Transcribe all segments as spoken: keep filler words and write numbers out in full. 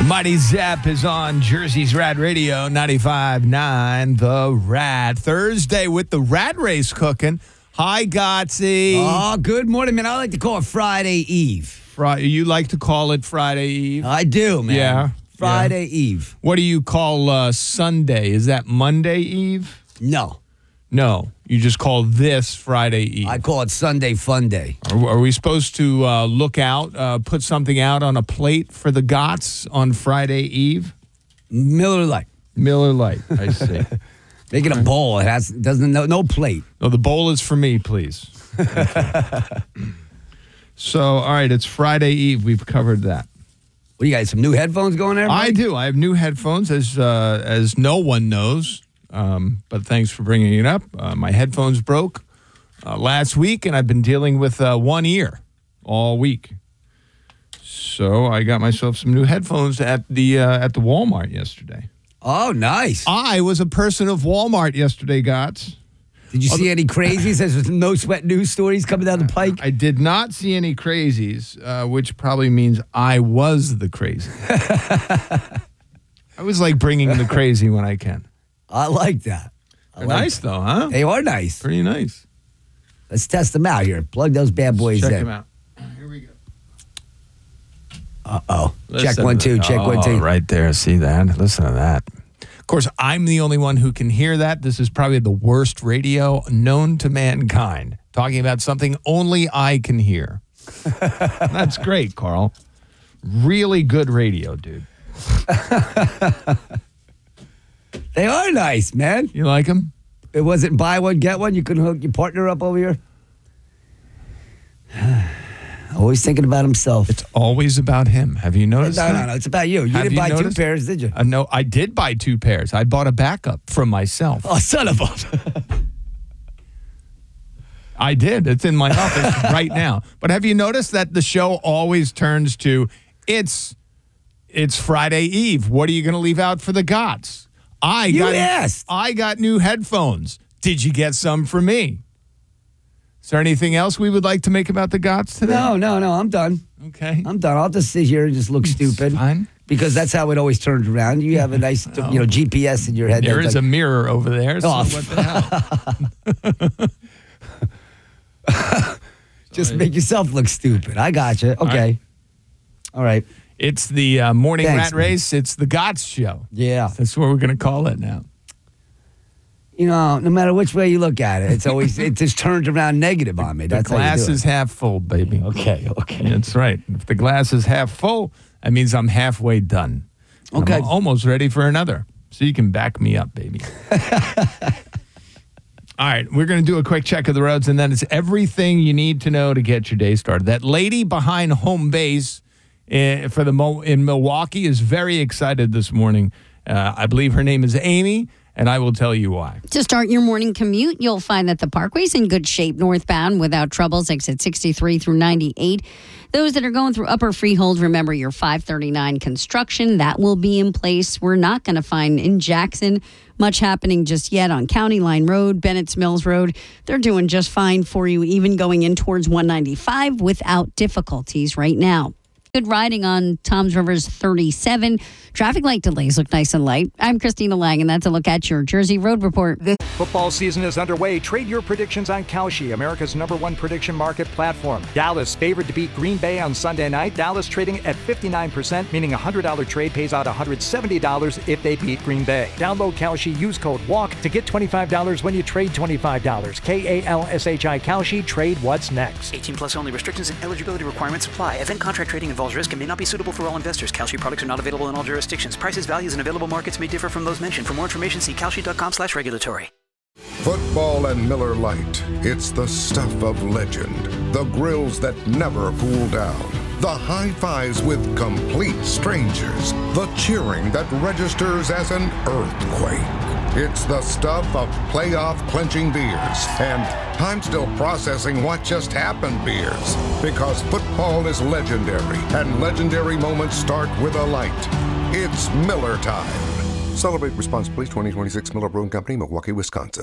Mighty Zap is on Jersey's Rad Radio, ninety-five point nine The Rad. Thursday with the Rad Race cooking. Hi, Gotsy. Oh, good morning, man. I like to call it Friday Eve. Friday, you like to call it Friday Eve? I do, man. Yeah. Friday yeah. Eve. What do you call uh, Sunday? Is that Monday Eve? No. No. You just call this Friday Eve. I call it Sunday Fun Day. Are, are we supposed to uh, look out, uh, put something out on a plate for the Gots on Friday Eve? Miller Lite. Miller Lite, I see. Make it a bowl. It has doesn't no, no plate. No, the bowl is for me, please. So, all right, it's Friday Eve. We've covered that. What, you got some new headphones going there? I do. I have new headphones, as uh, as no one knows. Um, but thanks for bringing it up. Uh, my headphones broke uh, last week, and I've been dealing with uh, one ear all week. So I got myself some new headphones at the uh, at the Walmart yesterday. Oh, nice. I was a person of Walmart yesterday, Gots. Did you see any crazies? There's no sweat news stories coming down the pike. I did not see any crazies, uh, which probably means I was the crazy. I was like bringing the crazy when I can. I like that. I They're like nice, that. though, huh? They are nice. Pretty nice. Let's test them out here. Plug those bad boys Check in. them out. Here we go. Uh-oh. Listen Check one, two. to- Check one, oh, two. Right there. See that? Listen to that. Of course, I'm the only one who can hear that. This is probably the worst radio known to mankind. Talking about something only I can hear. That's great, Carl. Really good radio, dude. They are nice, man. You like them? It wasn't buy one, get one. You couldn't hook your partner up over here. Always thinking about himself. It's always about him. Have you noticed no, that? no, no. It's about you. You Have didn't you buy noticed? two pairs, did you? Uh, no, I did buy two pairs. I bought a backup from myself. Oh, son of a... I did. It's in my office right now. But have you noticed that the show always turns to, it's it's Friday Eve. What are you going to leave out for the Gots? I You got, asked. I got new headphones. Did you get some for me? Is there anything else we would like to make about the Gots today? No, no, no. I'm done. Okay. I'm done. I'll just sit here and just look stupid. Fine. Because that's how it always turns around. You have a nice, you know, G P S in your head. There that's is like, a mirror over there. So Oh, what the hell? just make yourself look stupid. I got you. Okay. All right. It's the uh, morning Thanks, rat man. race. It's the Gots show. Yeah. That's what we're going to call it now. You know, no matter which way you look at it, it's always, it just turns around negative on me. The That's how you glass do it. is half full, baby. Okay, okay. That's right. If the glass is half full, that means I'm halfway done. Okay. I'm almost ready for another. So you can back me up, baby. All right, we're going to do a quick check of the roads, and then it's everything you need to know to get your day started. That lady behind home base uh, for the Mo- in Milwaukee is very excited this morning. Uh, I believe her name is Amy, and I will tell you why. To start your morning commute, you'll find that the Parkway's in good shape northbound without troubles, exit sixty-three through ninety-eight. Those that are going through Upper Freehold, remember your five thirty-nine construction. That will be in place. We're not going to find in Jackson much happening just yet on County Line Road, Bennett's Mills Road. They're doing just fine for you, even going in towards one ninety-five without difficulties right now. Good riding on Toms River's thirty-seven. Traffic light delays look nice and light. I'm Christina Lang, and that's a look at your Jersey Road Report. Football season is underway. Trade your predictions on Kalshi, America's number one prediction market platform. Dallas favored to beat Green Bay on Sunday night. Dallas trading at fifty-nine percent, meaning a one hundred dollars trade pays out one hundred seventy dollars if they beat Green Bay. Download Kalshi, use code WALK to get twenty-five dollars when you trade twenty-five dollars. K A L S H I Kalshi, trade what's next. eighteen plus only. Restrictions and eligibility requirements apply. Event contract trading involves risk and may not be suitable for all investors. Kalshi products are not available in all jurisdictions. Prices, values, and available markets may differ from those mentioned. For more information, see kalshi.com slash regulatory. Football and Miller Lite. It's the stuff of legend. The grills that never cool down. The high fives with complete strangers. The cheering that registers as an earthquake. It's the stuff of playoff clinching beers and I'm still processing what just happened beers. Because football is legendary and legendary moments start with a light. It's Miller time. Celebrate responsibly. twenty twenty-six Miller Brewing Company, Milwaukee, Wisconsin.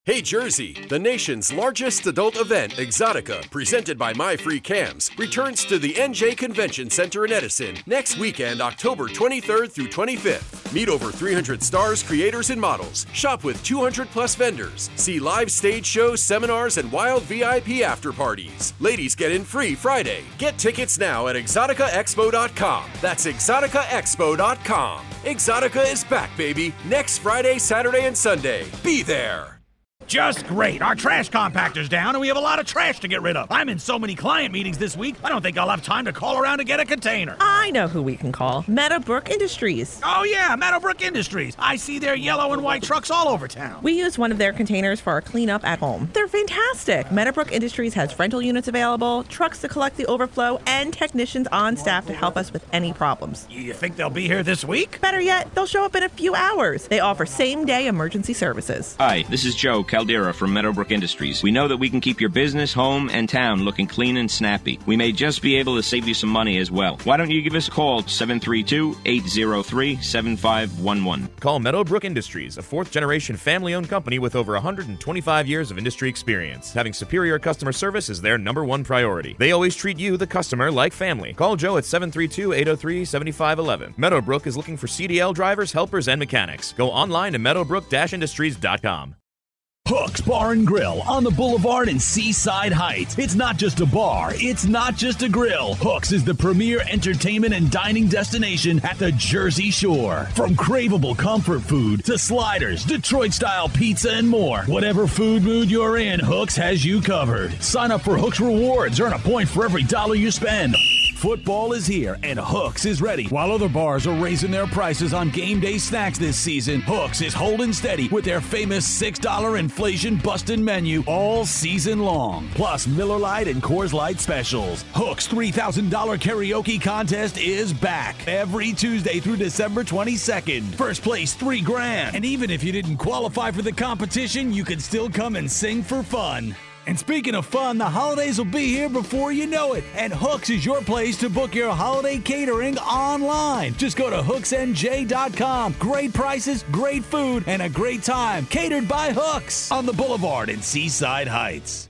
Hey Jersey, the nation's largest adult event, Exotica, presented by My Free Cams, returns to the N J Convention Center in Edison next weekend, October twenty-third through twenty-fifth. Meet over three hundred stars, creators, and models. Shop with two hundred plus vendors. See live stage shows, seminars, and wild V I P after parties. Ladies get in free Friday. Get tickets now at exotica expo dot com. That's exotica expo dot com. Exotica is back, baby, next Friday, Saturday, and Sunday. Be there. Just great. Our trash compactor's down and we have a lot of trash to get rid of. I'm in so many client meetings this week, I don't think I'll have time to call around to get a container. I know who we can call. Meadowbrook Industries. Oh yeah, Meadowbrook Industries. I see their yellow and white trucks all over town. We use one of their containers for our cleanup at home. They're fantastic. Meadowbrook Industries has rental units available, trucks to collect the overflow, and technicians on staff to help us with any problems. You think they'll be here this week? Better yet, they'll show up in a few hours. They offer same-day emergency services. Hi, this is Joe Caldera from Meadowbrook Industries. We know that we can keep your business, home, and town looking clean and snappy. We may just be able to save you some money as well. Why don't you give us a call, seven three two, eight zero three, seven five one one. Call Meadowbrook Industries, a fourth-generation family-owned company with over one hundred twenty-five years of industry experience. Having superior customer service is their number one priority. They always treat you, the customer, like family. Call Joe at seven three two, eight zero three, seven five one one. Meadowbrook is looking for C D L drivers, helpers, and mechanics. Go online to meadowbrook industries dot com. Hooks Bar and Grill on the Boulevard in Seaside Heights. It's not just a bar, it's not just a grill. Hooks is the premier entertainment and dining destination at the Jersey Shore. From craveable comfort food to sliders, Detroit-style pizza, and more. Whatever food mood you're in, Hooks has you covered. Sign up for Hooks Rewards, earn a point for every dollar you spend. Football is here, and Hooks is ready. While other bars are raising their prices on game day snacks this season, Hooks is holding steady with their famous six dollar inflation-busting menu all season long. Plus Miller Lite and Coors Light specials. Hooks' three thousand dollars karaoke contest is back every Tuesday through December twenty-second. First place, three grand. And even if you didn't qualify for the competition, you can still come and sing for fun. And speaking of fun, the holidays will be here before you know it. And Hooks is your place to book your holiday catering online. Just go to hooks n j dot com. Great prices, great food, and a great time. Catered by Hooks on the Boulevard in Seaside Heights.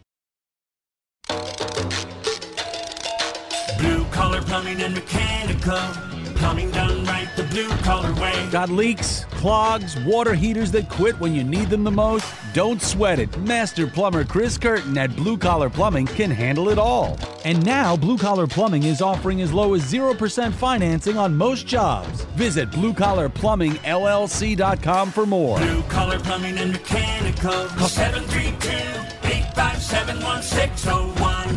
Blue Collar Plumbing and Mechanical. Plumbing done right the blue collar way. Got leaks, clogs, water heaters that quit when you need them the most? Don't sweat it. Master plumber Chris Curtin at Blue Collar Plumbing can handle it all. And now Blue Collar Plumbing is offering as low as zero percent financing on most jobs. Visit blue collar plumbing l l c dot com for more. Blue Collar Plumbing and Mechanical. Call seven three two, eight five seven, one six zero one.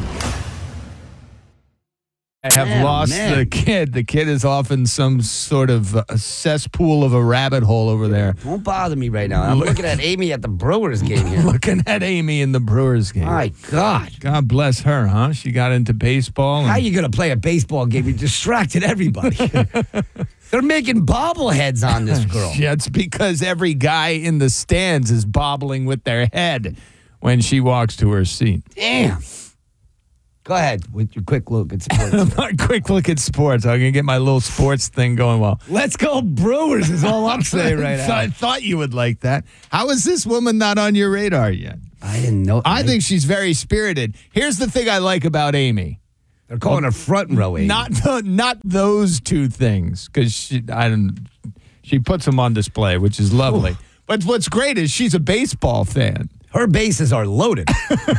I have Oh, lost man. the kid. The kid is off in some sort of a cesspool of a rabbit hole over there. Don't bother me right now. I'm looking at Amy at the Brewers game here. Looking at Amy in the Brewers game. My God. God bless her, huh? She got into baseball. How and- you going to play a baseball game? You distracted everybody. They're making bobbleheads on this girl. Yeah, it's because every guy in the stands is bobbling with their head when she walks to her seat. Damn. Go ahead with your quick look at sports. My quick look at sports. I'm going to get my little sports thing going well. Let's go Brewers is all I'm saying right So now. I thought you would like that. How is this woman not on your radar yet? I didn't know. I think she's very spirited. Here's the thing I like about Amy. They're calling her front row Amy. Not the, not those two things, because she I don't. She puts them on display, which is lovely. Ooh. But what's great is she's a baseball fan. Her bases are loaded.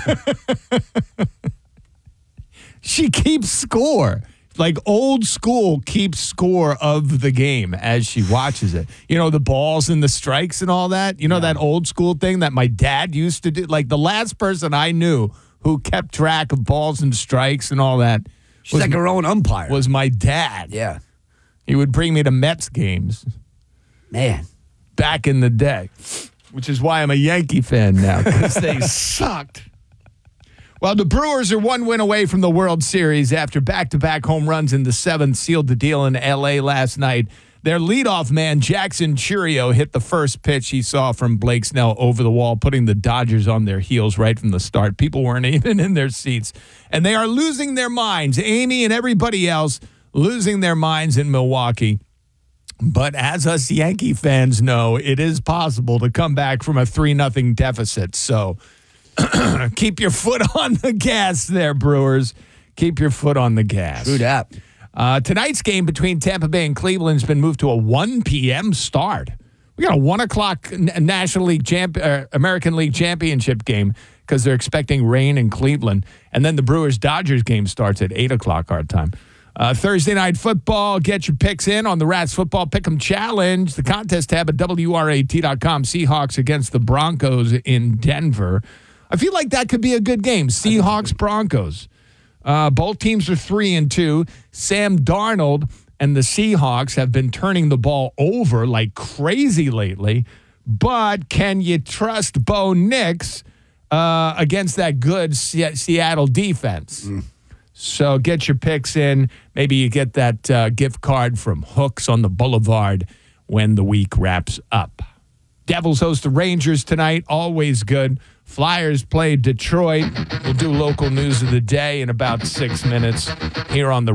She keeps score. Like old school keeps score of the game as she watches it. You know, the balls and the strikes and all that. You know, yeah. that old school thing that my dad used to do. Like the last person I knew who kept track of balls and strikes and all that. She's was, like her own umpire. Was my dad. Yeah. He would bring me to Mets games. Man. Back in the day. Which is why I'm a Yankee fan now, because they sucked. Well, the Brewers are one win away from the World Series after back-to-back home runs in the seventh sealed the deal in L A last night. Their leadoff man, Jackson Chourio, hit the first pitch he saw from Blake Snell over the wall, putting the Dodgers on their heels right from the start. People weren't even in their seats. And they are losing their minds. Amy and everybody else losing their minds in Milwaukee. But as us Yankee fans know, it is possible to come back from a three nothing deficit. So keep your foot on the gas there, Brewers. Keep your foot on the gas. True that. Uh, tonight's game between Tampa Bay and Cleveland has been moved to a one p.m. start. We got a one o'clock National League champ, uh, American League Championship game because they're expecting rain in Cleveland. And then the Brewers-Dodgers game starts at eight o'clock our time. Uh, Thursday Night Football. Get your picks in on the Rats Football Pick'em Challenge. The contest tab at W R A T dot com. Seahawks against the Broncos in Denver. I feel like that could be a good game. Seahawks-Broncos. Uh, both teams are three and two. Sam Darnold and the Seahawks have been turning the ball over like crazy lately. But can you trust Bo Nix uh, against that good Se- Seattle defense? Mm. So get your picks in. Maybe you get that uh, gift card from Hooks on the Boulevard when the week wraps up. Devils host the Rangers tonight. Always good. Flyers play Detroit. We'll do local news of the day in about six minutes here on the